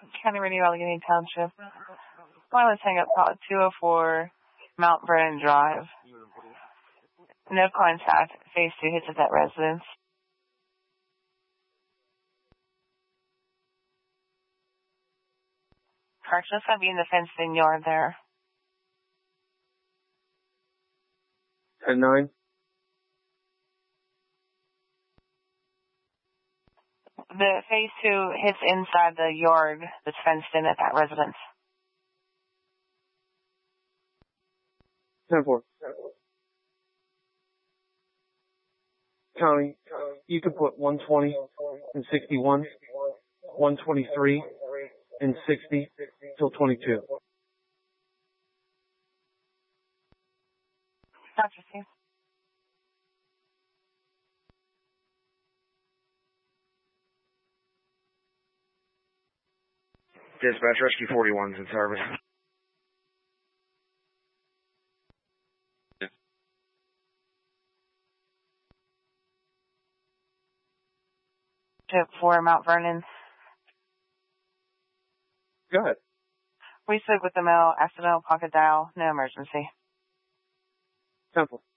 County Radio, Allegheny Township. Wireless hang-up call 204 Mount Vernon Drive. No contact. Phase 2 hits at that residence. Correction, it's going to be in the fenced-in yard there. 10-9. The phase 2 hits inside the yard that's fenced in at that residence. 10-4. County, you can put 120 and 61, 123 and 60 till 22. Dr. Steve. Dispatch, Rescue 41's in service. For Mount Vernon. Go ahead. We spoke with the male, accidental pocket dial, no emergency. 10-4.